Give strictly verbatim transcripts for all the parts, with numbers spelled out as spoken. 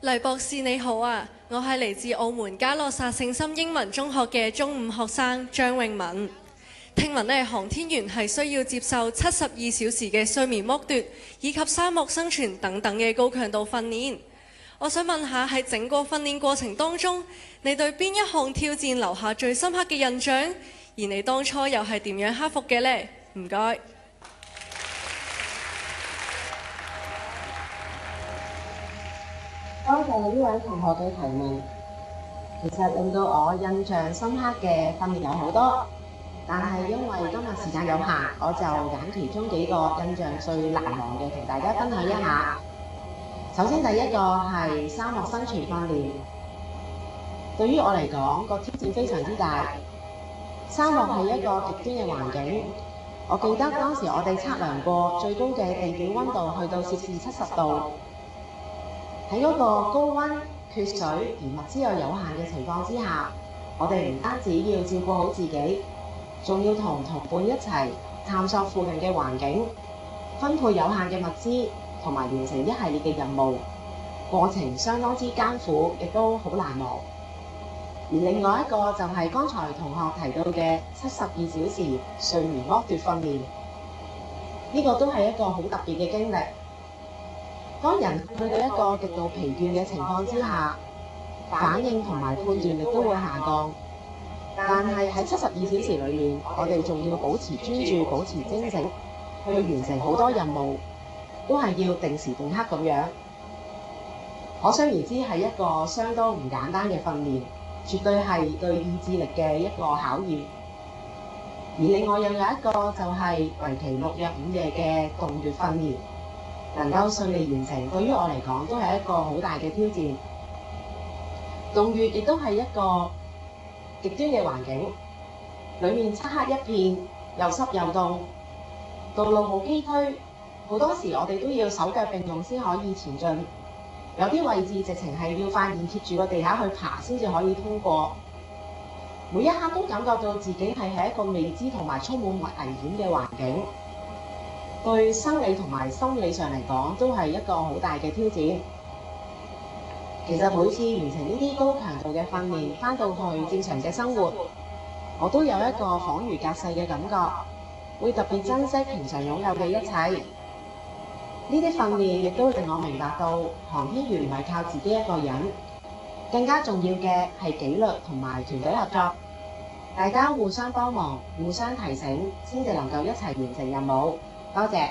黎博士你好啊，我係嚟自澳門嘉諾撒聖心英文中學嘅中五學生張詠敏。聽聞呢，航天員係需要接受七十二小時嘅睡眠剝奪，以及沙漠生存等等嘅高強度訓練。我想問下喺整個訓練過程當中，你對邊一項挑戰留下最深刻嘅印象？而你當初又係點樣克服嘅呢？唔該。 多謝呢位同學嘅提問。其實令到我印象深刻嘅訓練有好多，但係因為今日時間有限，我就揀其中幾個印象最難忘嘅同大家分享一下。首先第一個係沙漠生存訓練，對於我嚟講個挑戰非常之大。沙漠係一個極端嘅環境，我記得當時我哋測量過最高嘅地表溫度去到攝氏七十度。喺嗰個高溫、缺水而物資又有限嘅情況之下，我哋唔單止要照顧好自己，仲要同同伴一齊探索附近嘅環境，分配有限嘅物資，同埋完成一系列嘅任務。過程相當之艱苦，亦都好難忘。而另外一個就係剛才同學提到嘅七十二小時睡眠剝奪訓練，呢個都係一個好特別嘅經歷。當人去到一個極度疲倦嘅情況之下，反應同埋判斷力都會下降。但係喺七十二小時裏面，我哋仲要保持專注、保持精神，去完成好多任務，都係要定時定刻咁樣。可想而知係一個相當唔簡單嘅訓練，絕對係對意志力嘅一個考驗。而另外又有一個就係為期六日五夜嘅洞穴訓練。能夠順利完成，對於我嚟講都係一個好大嘅挑戰。洞穴亦都係一個極端嘅環境，裡面漆黑一片，又濕又凍，道路好崎嶇，好多時我哋都要手腳並用先可以前進。有啲位置直情係要塊面貼住個地下去爬先至可以通過。每一刻都感覺到自己係喺一個未知同埋充滿危險嘅環境。對生理同埋心理上嚟講，都係一個好大嘅挑戰。其實每次完成呢啲高強度嘅訓練，返到去正常嘅生活，我都有一個恍如隔世嘅感覺，會特別珍惜平常擁有嘅一切。呢啲訓練亦都令我明白到，航天員唔係靠自己一個人，更加重要嘅係紀律同埋團隊合作，大家互相幫忙、互相提醒，先至能夠一齊完成任務。多謝。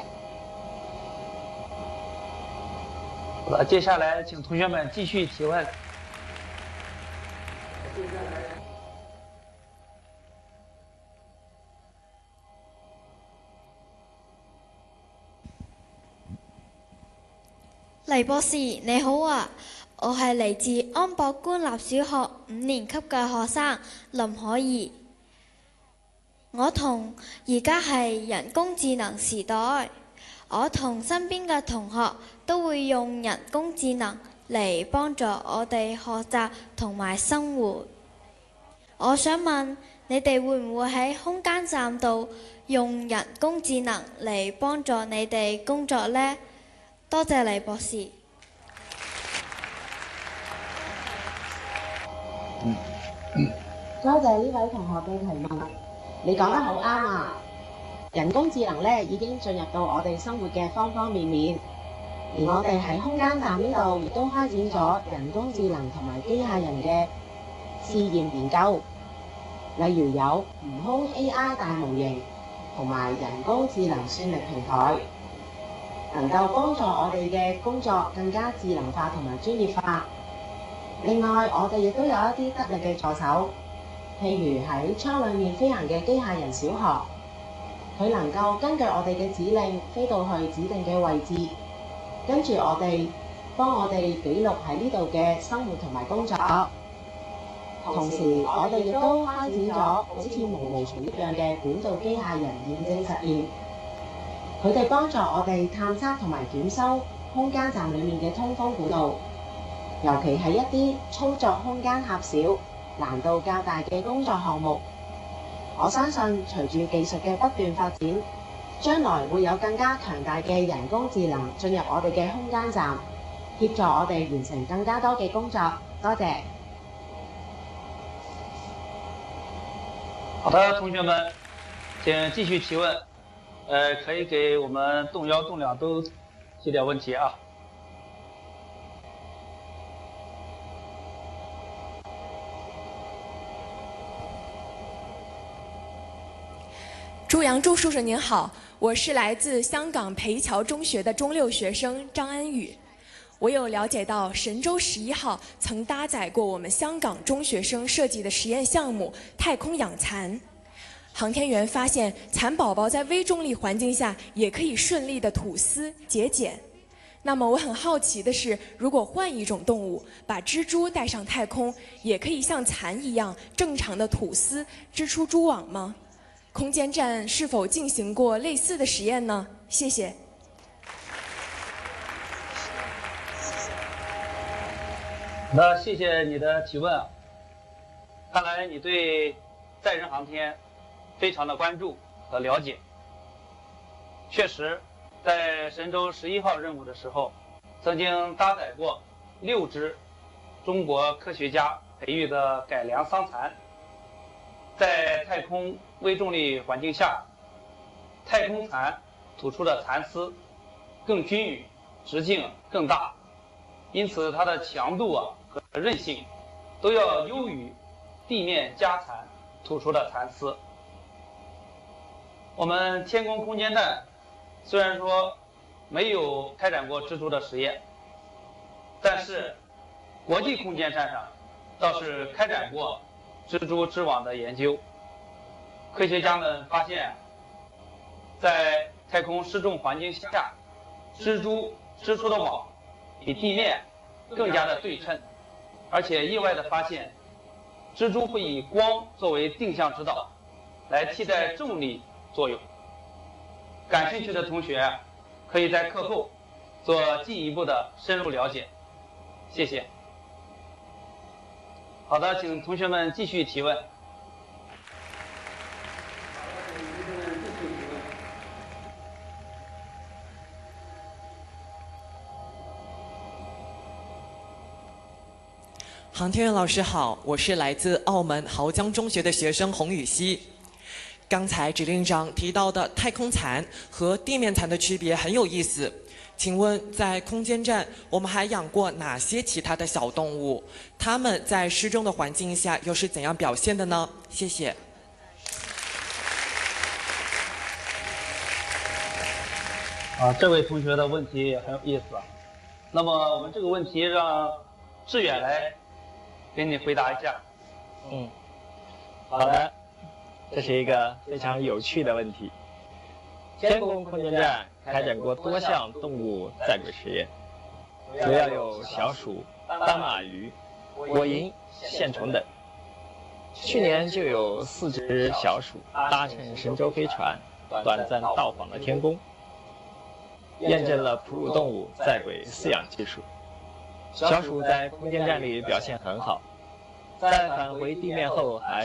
好了，接下來請同學們繼續提問。 黎博士你好啊，我係嚟自安博官立小學五年級嘅學生林可怡。我同而家係人工智能時代，我同身邊嘅同學都會用人工智能嚟幫助我哋學習同埋生活。我想問你哋會唔會喺空間站度用人工智能嚟幫助你哋工作呢？多謝黎博士。 多謝呢位同學嘅提問。你講得好啱啊！人工智能咧已經進入到我哋生活嘅方方面面，而我哋喺空間站呢度亦都開展咗人工智能同埋機械人嘅試驗研究，例如有悟空 A I 大模型同埋人工智能算力平台，能夠幫助我哋嘅工作更加智能化同埋專業化。另外，我哋亦都有一啲得力嘅助手。譬如喺窗裏面飛行嘅機械人小學，佢能夠根據我哋嘅指令飛到去指定嘅位置，跟住我哋幫我哋記錄喺呢度嘅生活同埋工作。同時，我哋亦都開展咗好似毛毛蟲一樣嘅管道機械人驗證實驗，佢哋幫助我哋探測同埋檢修空間站裡面嘅通風管道，尤其係一啲操作空間狹小、難度較大嘅工作項目。我相信隨住技術嘅不斷發展，將來會有更加強大嘅人工智能進入我哋嘅空間站， 協助我哋完成更加多嘅工作。多謝。 好的，同学们，请继续提问。呃，可以给我们动幺、动两都提点问题啊。 朱阳朱叔叔您好，我是来自香港培桥中学的中六学生张安宇。我有了解到神舟十一号曾搭载过我们香港中学生设计的实验项目太空养蚕。航天员发现蚕宝宝在微重力环境下也可以顺利的吐丝结茧。那么我很好奇的是，如果换一种动物，把蜘蛛带上太空，也可以像蚕一样正常的吐丝织出蛛网吗？空间站是否进行过类似的实验呢？谢谢。 好的，谢谢你的提问。看来你对载人航天非常的关注和了解。确实，在神舟十一号任务的时候，曾经搭载过六只中国科学家培育的改良桑蚕。在太空微重力环境下，太空蚕吐出的蚕丝更均匀，直径更大，因此它的强度啊和韧性都要优于地面家蚕吐出的蚕丝。我们天宫空间站虽然说没有开展过蜘蛛的实验，但是国际空间站上倒是开展过蜘蛛织网的研究。科学家们发现，在太空失重环境下，蜘蛛织出的网比地面更加的对称，而且意外的发现，蜘蛛会以光作为定向指导，来替代重力作用。感兴趣的同学可以在课后做进一步的深入了解。谢谢。好的，请同学们继续提问。 航天员老师好，我是来自澳门濠江中学的学生洪雨熙。刚才指令长提到的太空蚕和地面蚕的区别很有意思，请问在空间站我们还养过哪些其他的小动物？它们在失重的环境下又是怎样表现的呢？谢谢。 啊，这位同学的问题也很有意思啊。那么我们这个问题让志远来给你回答一下。 嗯，好的，这是一个非常有趣的问题。天宫空间站开展过多项动物在轨实验，主要有小鼠、斑马鱼、果蝇、线虫等。去年就有四只小鼠搭乘神舟飞船短暂到访了天宫，验证了哺乳动物在轨饲养技术。小鼠在空间站里表现很好，在返回地面后还